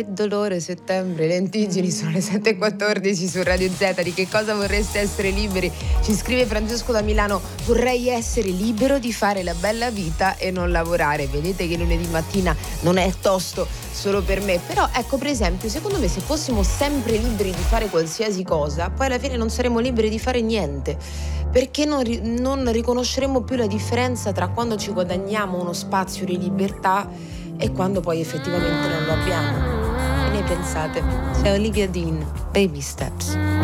Che dolore, settembre, lentigini, sono le 7:14 su Radio Z. Di che cosa vorreste essere liberi? Ci scrive Francesco da Milano: vorrei essere libero di fare la bella vita e non lavorare. Vedete che lunedì mattina non è tosto solo per me, però ecco, per esempio, secondo me se fossimo sempre liberi di fare qualsiasi cosa, poi alla fine non saremmo liberi di fare niente, perché non riconosceremo più la differenza tra quando ci guadagniamo uno spazio di libertà e quando poi effettivamente non lo abbiamo. E ne pensate? C'è Olivia Dean, Baby Steps.